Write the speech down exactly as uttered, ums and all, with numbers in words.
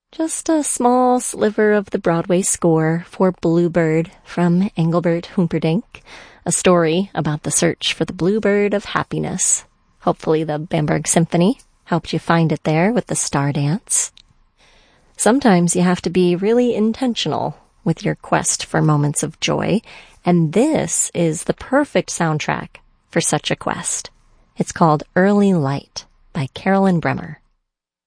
Just a small sliver of the Broadway score for Bluebird from Engelbert Humperdinck, a story about the search for the bluebird of happiness. Hopefully the Bamberg Symphony helped you find it there with the Star Dance. Sometimes you have to be really intentional with your quest for moments of joy, and this is the perfect soundtrack for such a quest. It's called Early Light by Carolyn Bremer.